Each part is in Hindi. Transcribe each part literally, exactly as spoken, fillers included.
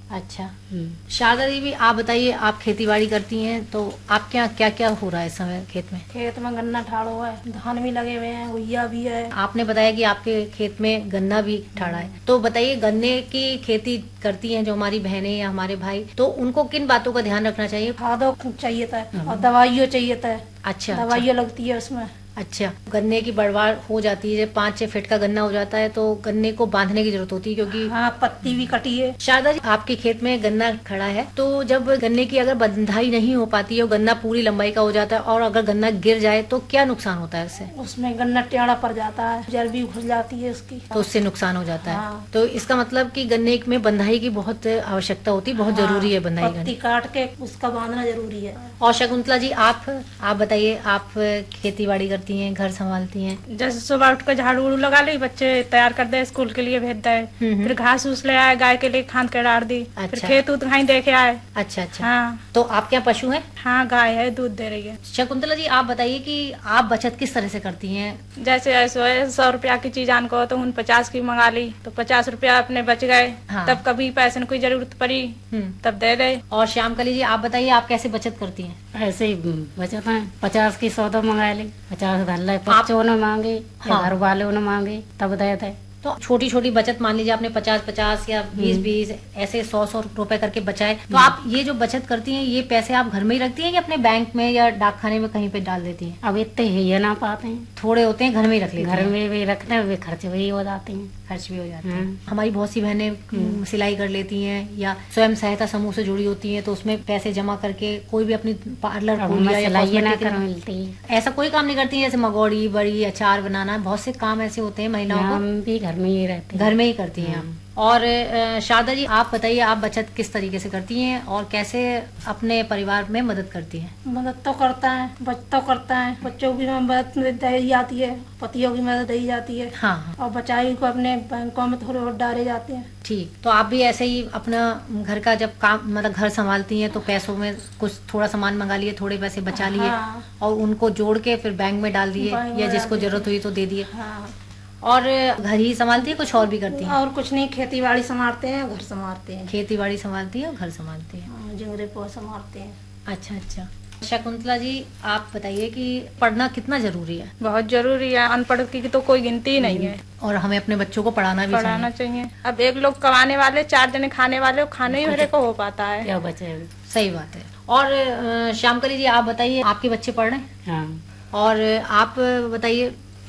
अच्छा। शारदा जी भी आप बताइए, आप खेती बाड़ी करती हैं तो आपके यहाँ क्या क्या हो रहा है इस समय खेत में? खेत में गन्ना ठाड़ो है, धान भी लगे हुए हैं, हुइया भी है। आपने बताया कि आपके खेत में गन्ना भी ठाड़ा है, तो बताइए गन्ने की खेती करती हैं जो हमारी बहनें या हमारे भाई, तो उनको किन बातों का ध्यान रखना चाहिए? खादों चाहिए था और दवाइयों चाहिए था। अच्छा, दवाइयाँ लगती है उसमें। अच्छा। गन्ने की बढ़वार हो जाती है, जब पाँच छह फीट का गन्ना हो जाता है तो गन्ने को बांधने की जरूरत होती है, क्योंकि हाँ, पत्ती भी कटी है। शारदा जी, आपके खेत में गन्ना खड़ा है, तो जब गन्ने की अगर बंधाई नहीं हो पाती है और गन्ना पूरी लंबाई का हो जाता है और अगर गन्ना गिर जाए तो क्या नुकसान होता है उससे? उसमें गन्ना टेढ़ा पड़ जाता है, जड़ भी घुस जाती है उसकी, तो उससे नुकसान हो जाता है। हाँ। तो इसका मतलब कि गन्ने में बंधाई की बहुत आवश्यकता होती है, बहुत हाँ, जरूरी है बंधाई पत्ती करनी। काट के उसका बांधना जरूरी है। और शकुंतला जी, आप आप बताइए, आप खेती बाड़ी करती हैं, घर संभालती हैं? जैसे सुबह उठ कर झाड़ू उड़ू लगा ली, बच्चे तैयार कर दे, स्कूल के लिए भेज दे, फिर घास उस ले आए, गाय के लिए खाद के डाल दी, अच्छा। फिर खेत उत कहीं देखे आए। अच्छा अच्छा। हाँ। तो आपके यहाँ पशु हैं? हाँ, गाय है, दूध दे रही है। शकुंतला जी, आप बताइए कि आप बचत किस तरह से करती हैं? जैसे ऐसे सौ रुपया की चीज आन को तो उन पचास की मंगा ली, तो पचास रुपया अपने बच गए। हाँ। तब कभी पैसे की जरूरत पड़ी तब दे दे। और श्यामकली जी, आप बताइए, आप कैसे बचत करती हैं? ऐसे ही बचत है, पचास की सौदा मंगा ली, पचास धर ले, बच्चों ने मांगे, हाँ। घर वालों ने मांगे, तब दे दे। तो छोटी छोटी बचत, मान लीजिए आपने पचास पचास या बीस बीस ऐसे सौ सौ रुपए करके बचाए, तो आप ये जो बचत करती हैं, ये पैसे आप घर में ही रखती हैं या अपने बैंक में या डाक खाने में कहीं पे डाल देती हैं? अब इतने ही ना पाते हैं, थोड़े होते हैं, घर में ही रख लेते हैं। घर में भी रखते हैं, वे खर्च भी हो जाते हैं। खर्च भी हो जाते हैं। हमारी बहुत सी बहनें सिलाई कर लेती हैं या स्वयं सहायता समूह से जुड़ी होती हैं, तो उसमें पैसे जमा करके कोई भी अपनी पार्लर खोल लिया या सिलाई ना कॉस्मेटिक कर मिलती है। ऐसा कोई काम नहीं करती है, जैसे मगोड़ी बड़ी अचार बनाना, बहुत से काम ऐसे होते हैं महिलाओं को। हम भी घर में ही रहते हैं। घर में ही करती हैं आप। और अ, शारदा जी, आप बताइए, आप बचत किस तरीके से करती हैं और कैसे अपने परिवार में मदद करती हैं? मदद तो करता है, बचत तो करता है, बच्चों की मदद दी जाती है, पतियों की मदद दी जाती है। हाँ हाँ। और बचाई को अपने बैंकों में थोड़े बहुत डाले जाते हैं। ठीक, तो आप भी ऐसे ही अपना घर का जब काम, मतलब घर संभालती हैं, तो पैसों में कुछ थोड़ा सामान मंगा लिए, थोड़े पैसे बचा लिए, हाँ। और उनको जोड़ के फिर बैंक में डाल दिए बैंक में या जिसको डाल दिए। जरूरत हुई तो दे दिए। हाँ। और घर ही संभालती है, कुछ और भी करती हैं? और कुछ नहीं, खेती बाड़ी संभालते हैं, घर संभालते हैं। खेती बाड़ी संभालती है और घर संभालती है। हाँ, जिंगरे पोह संभालते हैं। अच्छा अच्छा। शकुंतला जी, आप बताइए कि पढ़ना कितना जरूरी है? बहुत जरूरी है, अनपढ़ की तो कोई गिनती ही नहीं है। और हमें अपने बच्चों को पढ़ाना भी पढ़ाना चाहिए। अब एक लोग कमाने वाले, चार जने खाने वाले, खाने ही मेरे को हो पाता है। क्या बचे? सही बात है। और अ, श्यामकली जी, आप बताइए, आपके बच्चे पढ़ रहे हैं? हाँ। और आप बताइए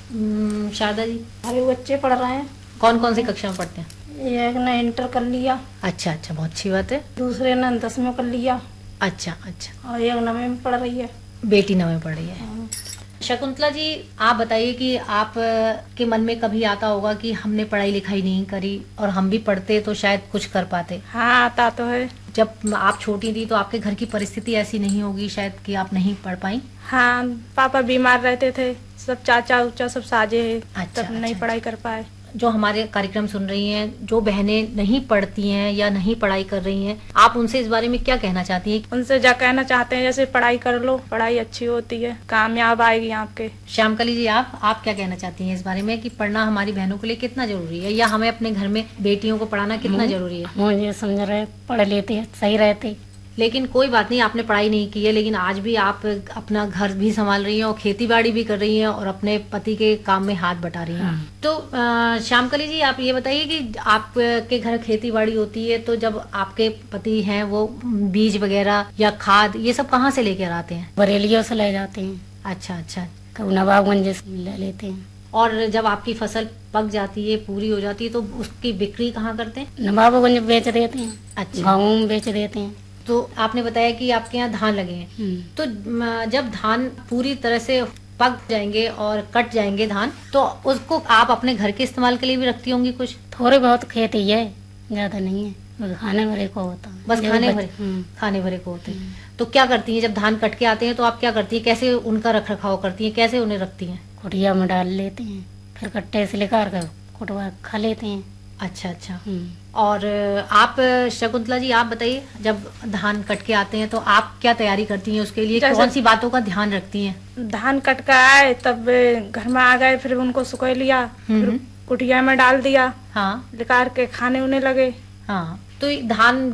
अम, शारदा जी, हमारे बच्चे पढ़ रहे हैं। कौन कौन सी कक्षा में पढ़ते हैं? एक ने इंटर कर लिया, अच्छा अच्छा, बहुत अच्छी बात है। दूसरे ने दसवीं कर लिया, अच्छा अच्छा। और एक नवे में पढ़ रही है। बेटी नवे में पढ़ रही है। शकुंतला जी, आप बताइए कि आप अ, के मन में कभी आता होगा कि हमने पढ़ाई लिखाई नहीं करी और हम भी पढ़ते तो शायद कुछ कर पाते। हाँ, आता तो है। जब आप छोटी थी तो आपके घर की परिस्थिति ऐसी नहीं होगी शायद कि आप नहीं पढ़ पाई। हाँ, पापा बीमार रहते थे, सब चाचा उचा सब साजे है, अच्छा, तब नहीं अच्छा। पढ़ाई कर पाए। जो हमारे कार्यक्रम सुन रही हैं, जो बहनें नहीं पढ़ती हैं या नहीं पढ़ाई कर रही हैं, आप उनसे इस बारे में क्या कहना चाहती हैं? उनसे जा कहना चाहते हैं, जैसे पढ़ाई कर लो, पढ़ाई अच्छी होती है, कामयाब आएगी आपके। श्यामकली जी, आप आप क्या कहना चाहती हैं इस बारे में कि पढ़ना हमारी बहनों के लिए कितना जरूरी है, या हमें अपने घर में बेटियों को पढ़ाना कितना जरूरी है? मुझे समझ रहे, पढ़ लेते सही रहते। लेकिन कोई बात नहीं, आपने पढ़ाई नहीं की है, लेकिन आज भी आप अपना घर भी संभाल रही हैं और खेती बाड़ी भी कर रही हैं और अपने पति के काम में हाथ बटा रही हैं। हाँ। तो अ, श्यामकली जी, आप ये बताइए कि आपके घर खेती बाड़ी होती है, तो जब आपके पति हैं वो बीज वगैरह या खाद ये सब कहाँ से लेकर आते हैं? बरेलियों से ले जाते हैं। अच्छा अच्छा। कभी नवाबगंज से ले लेते हैं। और जब आपकी फसल पक जाती है, पूरी हो जाती है, तो उसकी बिक्री कहाँ करते हैं? नवाबगंज बेच देते हैं। अच्छा। गाँव में बेच देते हैं। तो आपने बताया कि आपके यहाँ धान लगे हैं, तो म, जब धान पूरी तरह से पक जाएंगे और कट जाएंगे धान, तो उसको आप अपने घर के इस्तेमाल के लिए भी रखती होंगी कुछ? थोड़े बहुत खेती है, ज्यादा नहीं है, खाने भरे को होता है। बस खाने भरे? हम्म। खाने भरे को होते हैं। तो क्या करती हैं जब धान कट के आते हैं, तो आप क्या करती हैं, कैसे उनका रख रखाव करती हैं, कैसे उन्हें रखती हैं? कुटिया में डाल लेते हैं, फिर कट्टे से लेकर कर कुटवा खा लेते हैं। अच्छा अच्छा। और आप शकुंतला जी, आप बताइए, जब धान कट के आते हैं तो आप क्या तैयारी करती हैं उसके लिए, कौन सी बातों का ध्यान रखती हैं? धान कट कर आए तब घर में आ गए, फिर उनको सुखा लिया, फिर कुटिया में डाल दिया, हाँ, निकाल के खाने उन्हें लगे। हाँ। तो धान